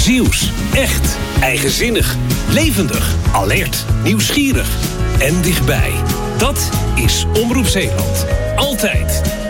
Zieuws. Echt. Eigenzinnig. Levendig. Alert. Nieuwsgierig. En dichtbij. Dat is Omroep Zeeland. Altijd.